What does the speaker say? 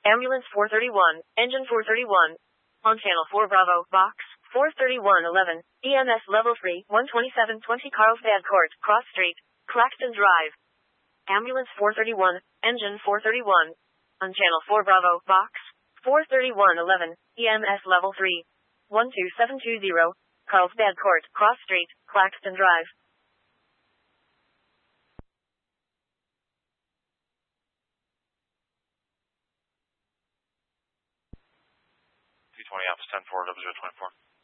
Ambulance 431, engine 431. On channel 4 Bravo, box 43111, EMS level 3, 12720 Carlsbad Court, Cross Street, Claxton Drive. Ambulance 431, engine 431. On channel 4 Bravo, box 43111, EMS level 3, 12720, Carlsbad Court, Cross Street, Claxton Drive. 220 Office 10-4, 0024.